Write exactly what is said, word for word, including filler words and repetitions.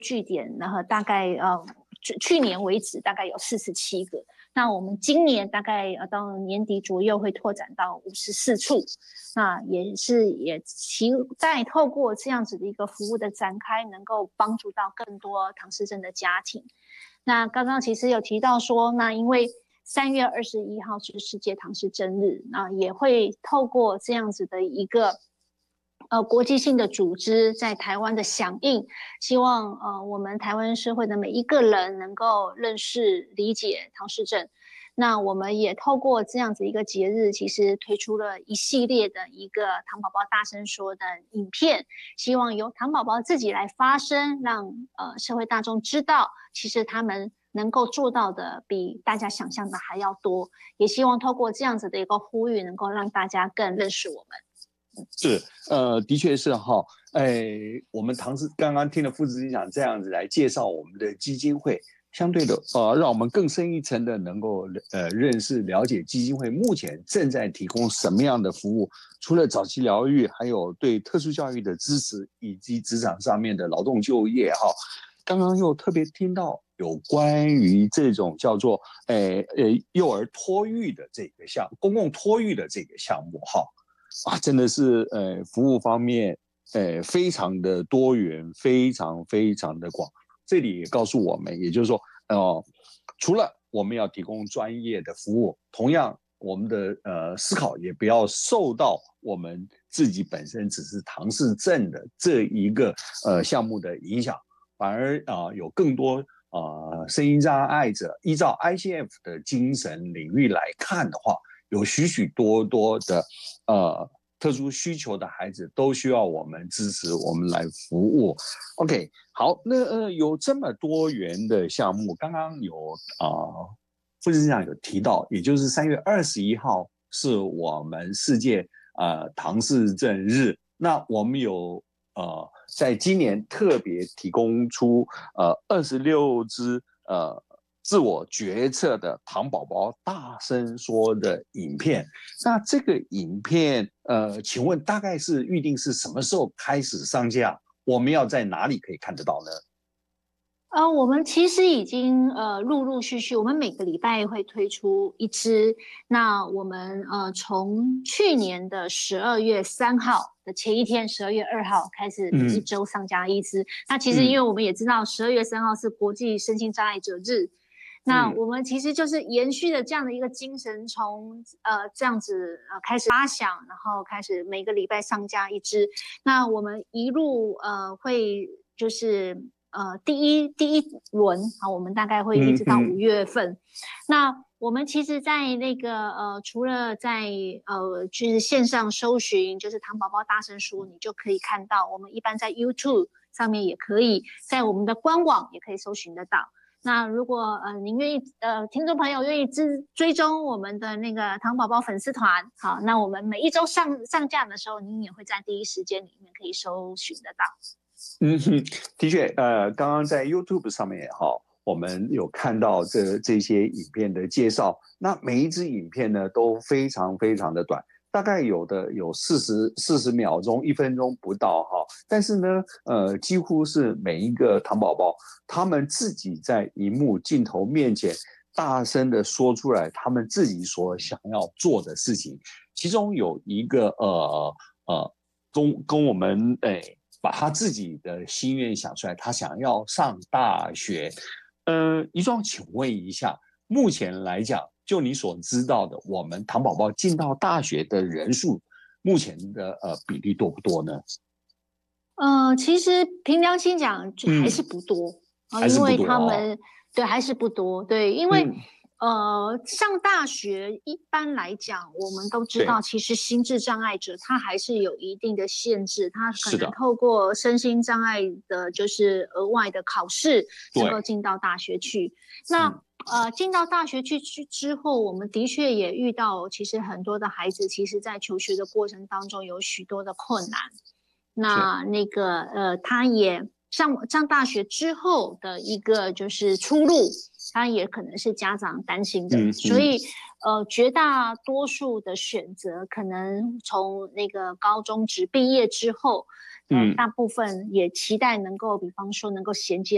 据点，然后大概呃去年为止大概有四十七个。那我们今年大概呃到年底左右会拓展到五十四处，那也是也期待透过这样子的一个服务的展开，能够帮助到更多唐氏症的家庭。那刚刚其实有提到说，那因为三月二十一号是世界唐氏症日，那也会透过这样子的一个呃，国际性的组织在台湾的响应，希望呃我们台湾社会的每一个人能够认识、理解唐氏症。那我们也透过这样子一个节日，其实推出了一系列的一个唐宝宝大声说的影片，希望由唐宝宝自己来发声，让呃社会大众知道，其实他们能够做到的比大家想象的还要多。也希望透过这样子的一个呼吁，能够让大家更认识我们。 是，呃，的确是哈，哎，我们唐氏刚刚听了副执行长这样子来介绍我们的基金会，相对的，呃，让我们更深一层的能够呃认识了解基金会目前正在提供什么样的服务，除了早期疗愈，还有对特殊教育的支持，以及职场上面的劳动就业哈。刚刚又特别听到有关于这种叫做诶呃幼儿托育的这个项公共托育的这个项目哈。啊，真的是呃，服务方面，呃，非常的多元，非常非常的广。这里也告诉我们，也就是说，呃，除了我们要提供专业的服务，同样我们的呃思考也不要受到我们自己本身只是唐氏症的这一个呃项目的影响，反而啊、呃、有更多啊、呃、声音障碍者，依照 I C F 的精神领域来看的话。有许许多多的呃特殊需求的孩子都需要我们支持，我们来服务。OK， 好，那呃有这么多元的项目，刚刚有啊、呃、副执长有提到，也就是三月二十一号是我们世界呃唐氏症日，那我们有呃在今年特别提供出呃二十六支呃。自我决策的唐宝宝大声说的影片，那这个影片，呃，请问大概是预定是什么时候开始上架？我们要在哪里可以看得到呢？ 呃，我们其实已经呃陆陆续续，我们每个礼拜会推出一支。那我们呃从去年的十二月三号的前一天，十二月二号开始每一周上架一支。嗯、那其实因为我们也知道，十二月三号是国际身心障碍者日。那我们其实就是延续了这样的一个精神，从呃这样子呃开始发想，然后开始每个礼拜上架一支。那我们一路呃会就是呃第一第一轮啊，我们大概会一直到五月份。嗯、那我们其实，在那个呃除了在呃就是线上搜寻，就是唐宝宝大声说，你就可以看到。我们一般在 YouTube 上面也可以，在我们的官网也可以搜寻得到。那如果呃您愿意呃听众朋友愿意追追踪我们的那个唐宝宝粉丝团，好，那我们每一周上上架的时候，您也会在第一时间里面可以搜寻得到。 嗯哼，的确，呃，刚刚在 YouTube 上面哈，我们有看到这这些影片的介绍，那每一支影片呢都非常非常的短。大概有的有四十四十秒钟，一分钟不到哈，但是呢，呃，几乎是每一个唐宝宝，他们自己在荧幕镜头面前大声的说出来他们自己所想要做的事情，其中有一个呃呃，跟跟我们诶，把他自己的心愿想出来，他想要上大学。呃，一壮，请问一下，目前来讲，就你所知道的，我们唐宝宝进到大学的人数，目前的呃比例多不多呢？ 呃，其实凭良心讲，还是不多啊、嗯，因为他们、哦、对还是不多，对，因为、嗯、呃上大学一般来讲，我们都知道，其实心智障碍者他还是有一定的限制，他可能透过身心障碍的，就是额外的考试，能够进到大学去。那、嗯呃，进到大学去之之后，我们的确也遇到，其实很多的孩子，其实在求学的过程当中有许多的困难。那那个呃，他也上上大学之后的一个就是出路，他也可能是家长担心的，嗯、所以呃，绝大多数的选择可能从那个高中职毕业之后，呃，嗯、大部分也期待能够，比方说能够衔接。